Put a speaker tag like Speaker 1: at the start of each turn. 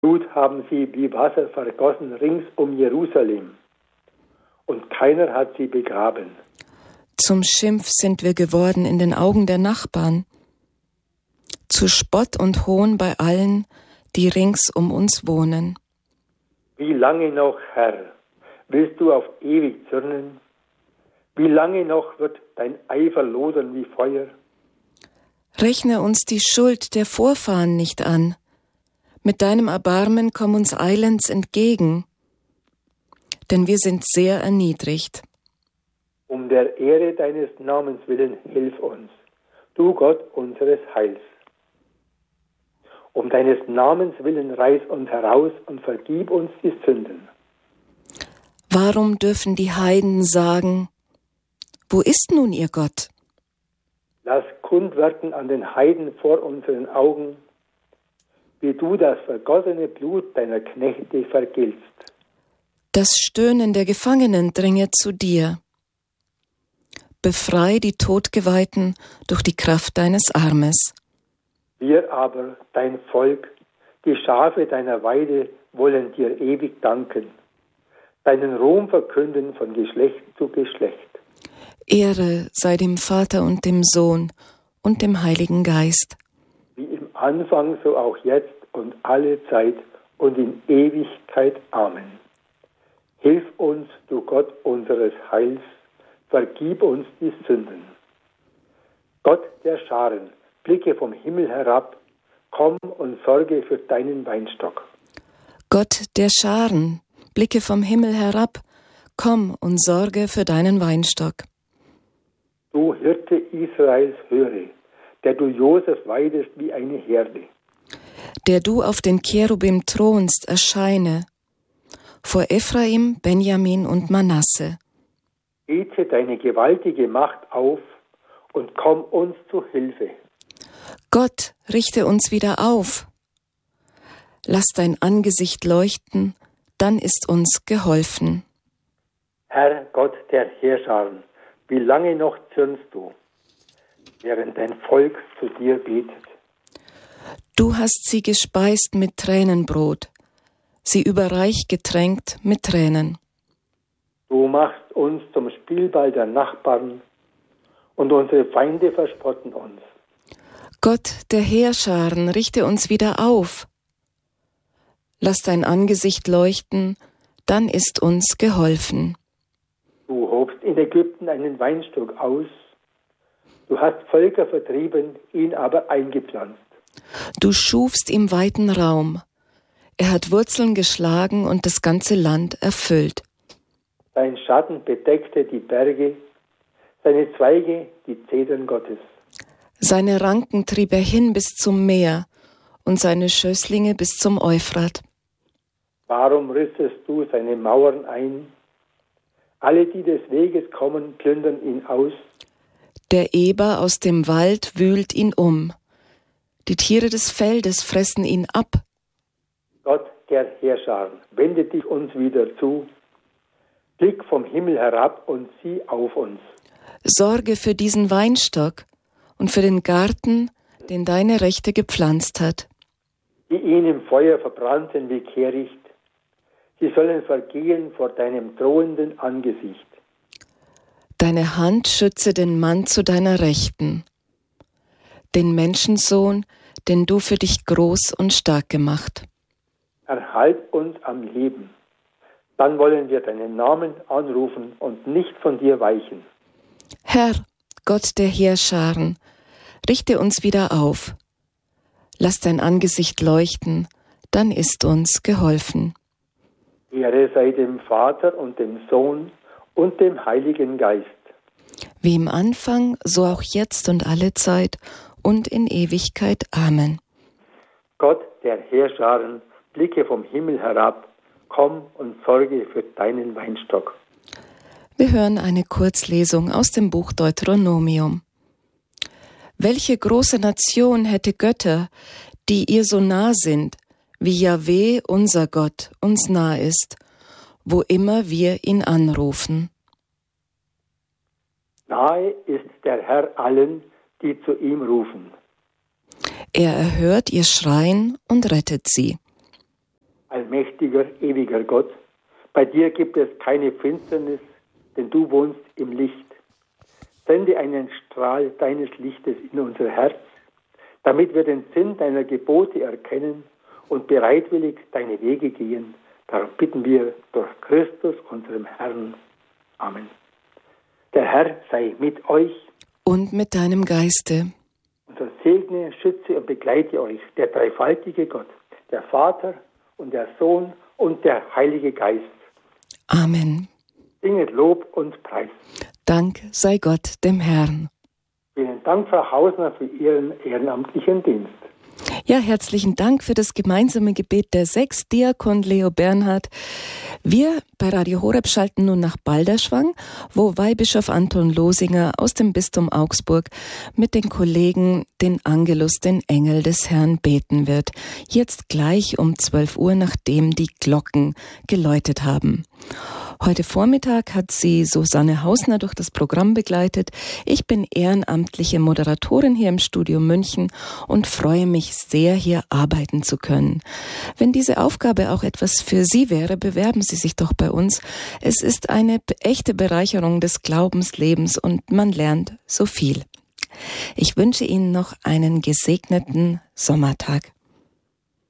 Speaker 1: Blut haben sie wie Wasser vergossen rings um Jerusalem, und keiner hat sie begraben.
Speaker 2: Zum Schimpf sind wir geworden in den Augen der Nachbarn, zu Spott und Hohn bei allen, die rings um uns wohnen.
Speaker 1: Wie lange noch, Herr, willst du auf ewig zürnen? Wie lange noch wird dein Eifer lodern wie Feuer?
Speaker 2: Rechne uns die Schuld der Vorfahren nicht an. Mit deinem Erbarmen komm uns eilends entgegen, denn wir sind sehr erniedrigt.
Speaker 1: Um der Ehre deines Namens willen hilf uns, du Gott unseres Heils. Um deines Namens willen reiß uns heraus und vergib uns die Sünden.
Speaker 2: Warum dürfen die Heiden sagen, wo ist nun ihr Gott?
Speaker 1: Lass kund werden an den Heiden vor unseren Augen, wie du das vergossene Blut deiner Knechte vergiltst.
Speaker 2: Das Stöhnen der Gefangenen dringe zu dir. Befrei die Todgeweihten durch die Kraft deines Armes.
Speaker 1: Wir aber, dein Volk, die Schafe deiner Weide, wollen dir ewig danken, deinen Ruhm verkünden von Geschlecht zu Geschlecht.
Speaker 2: Ehre sei dem Vater und dem Sohn und dem Heiligen Geist.
Speaker 1: Wie im Anfang, so auch jetzt und alle Zeit und in Ewigkeit. Amen. Hilf uns, du Gott unseres Heils, vergib uns die Sünden. Gott der Scharen, blicke vom Himmel herab, komm und sorge für deinen Weinstock.
Speaker 2: Gott der Scharen, blicke vom Himmel herab, komm und sorge für deinen Weinstock.
Speaker 1: Du Hirte Israels, höre, der du Josef weidest wie eine Herde.
Speaker 2: Der du auf den Cherubim thronst, erscheine, vor Ephraim, Benjamin und Manasse.
Speaker 1: Biete deine gewaltige Macht auf und komm uns zu Hilfe.
Speaker 2: Gott, richte uns wieder auf. Lass dein Angesicht leuchten, dann ist uns geholfen.
Speaker 1: Herr Gott der Heerscharen, wie lange noch zürnst du, während dein Volk zu dir betet?
Speaker 2: Du hast sie gespeist mit Tränenbrot, sie überreich getränkt mit Tränen.
Speaker 1: Du machst uns zum Spielball der Nachbarn und unsere Feinde verspotten uns.
Speaker 2: Gott der Heerscharen, richte uns wieder auf. Lass dein Angesicht leuchten, dann ist uns geholfen.
Speaker 1: Du hobst in Ägypten einen Weinstock aus. Du hast Völker vertrieben, ihn aber eingepflanzt.
Speaker 2: Du schufst ihm weiten Raum. Er hat Wurzeln geschlagen und das ganze Land erfüllt.
Speaker 1: Sein Schatten bedeckte die Berge, seine Zweige die Zedern Gottes.
Speaker 2: Seine Ranken trieb er hin bis zum Meer und seine Schößlinge bis zum Euphrat.
Speaker 1: Warum rissest du seine Mauern ein? Alle, die des Weges kommen, plündern ihn aus.
Speaker 2: Der Eber aus dem Wald wühlt ihn um. Die Tiere des Feldes fressen ihn ab.
Speaker 1: Gott der Heerscharen, wende dich uns wieder zu. Blick vom Himmel herab und sieh auf uns.
Speaker 2: Sorge für diesen Weinstock und für den Garten, den deine Rechte gepflanzt hat.
Speaker 1: Die ihn im Feuer verbrannten wie Kehricht, sie sollen vergehen vor deinem drohenden Angesicht.
Speaker 2: Deine Hand schütze den Mann zu deiner Rechten, den Menschensohn, den du für dich groß und stark gemacht.
Speaker 1: Erhalt uns am Leben, dann wollen wir deinen Namen anrufen und nicht von dir weichen.
Speaker 2: Herr, Gott der Heerscharen, richte uns wieder auf. Lass dein Angesicht leuchten, dann ist uns geholfen.
Speaker 1: Ehre sei dem Vater und dem Sohn und dem Heiligen Geist.
Speaker 2: Wie im Anfang, so auch jetzt und alle Zeit und in Ewigkeit. Amen.
Speaker 1: Gott der Heerscharen, blicke vom Himmel herab, komm und sorge für deinen Weinstock.
Speaker 2: Wir hören eine Kurzlesung aus dem Buch Deuteronomium. Welche große Nation hätte Götter, die ihr so nah sind, wie Jahwe, unser Gott, uns nah ist, wo immer wir ihn anrufen?
Speaker 1: Nahe ist der Herr allen, die zu ihm rufen.
Speaker 2: Er erhört ihr Schreien und rettet sie.
Speaker 1: allmächtiger, ewiger Gott, bei dir gibt es keine Finsternis, denn du wohnst im Licht. Sende einen Strahl deines Lichtes in unser Herz, damit wir den Sinn deiner Gebote erkennen und bereitwillig deine Wege gehen. Darum bitten wir durch Christus, unserem Herrn. Amen. Der Herr sei mit euch.
Speaker 2: Und mit deinem Geiste.
Speaker 1: Und so segne, schütze und begleite euch der dreifaltige Gott, der Vater und der Sohn und der Heilige Geist.
Speaker 2: Amen.
Speaker 1: Singet Lob und Preis.
Speaker 2: Dank sei Gott dem Herrn.
Speaker 1: Vielen Dank, Frau Hausner, für Ihren ehrenamtlichen Dienst.
Speaker 2: Ja, herzlichen Dank für das gemeinsame Gebet der 6, Diakon Leo Bernhard. Wir bei Radio Horeb schalten nun nach Balderschwang, wo Weihbischof Anton Losinger aus dem Bistum Augsburg mit den Kollegen den Angelus, den Engel des Herrn, beten wird. Jetzt gleich um 12 Uhr, nachdem die Glocken geläutet haben. Heute Vormittag hat sie Susanne Hausner durch das Programm begleitet. Ich bin ehrenamtliche Moderatorin hier im Studio München und freue mich sehr, hier arbeiten zu können. Wenn diese Aufgabe auch etwas für Sie wäre, bewerben Sie sich doch bei uns. Es ist eine echte Bereicherung des Glaubenslebens und man lernt so viel. Ich wünsche Ihnen noch einen gesegneten Sommertag.